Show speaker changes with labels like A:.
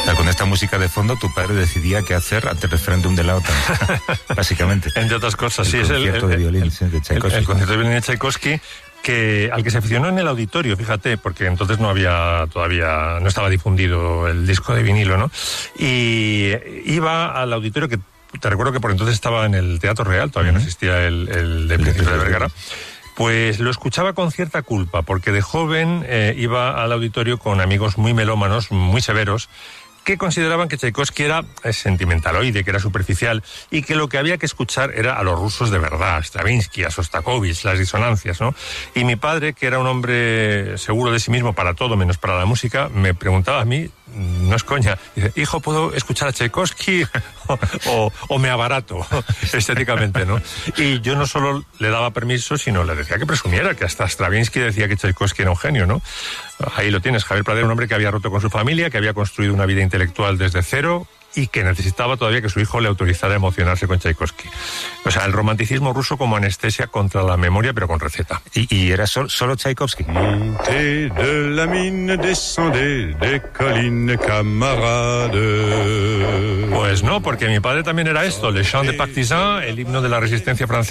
A: Con esta música de fondo, tu padre decidía qué hacer ante el referéndum de la OTAN, básicamente.
B: Entre otras cosas, sí.
A: El concierto de violín de Tchaikovsky.
B: El concierto de violín de Tchaikovsky, al que se aficionó en el auditorio, fíjate, porque entonces no estaba difundido el disco de vinilo, ¿no? Y iba al auditorio que, te recuerdo que por entonces estaba en el Teatro Real, todavía no existía el de Príncipe de Vergara. Pues lo escuchaba con cierta culpa, porque de joven iba al auditorio con amigos muy melómanos, muy severos, que consideraban que Tchaikovsky era sentimentaloide, que era superficial, y que lo que había que escuchar era a los rusos de verdad, a Stravinsky, a Sostakovich, las disonancias, ¿no? Y mi padre, que era un hombre seguro de sí mismo para todo, menos para la música, me preguntaba a mí, no es coña, dice, hijo, ¿puedo escuchar a Tchaikovsky o me abarato estéticamente, ¿no? Y yo no solo le daba permiso, sino le decía que presumiera, que hasta Stravinsky decía que Tchaikovsky era un genio, ¿no? Ahí lo tienes, Javier Pradera, un hombre que había roto con su familia, que había construido una vida intelectual desde cero y que necesitaba todavía que su hijo le autorizara a emocionarse con Tchaikovsky. O sea, el romanticismo ruso como anestesia contra la memoria, pero con receta.
A: ¿Y era solo Tchaikovsky?
C: Montez de la mine, descendez des collines, camarades.
B: Pues no, porque mi padre también era esto, Le Chant des Partisans, el himno de la resistencia francesa.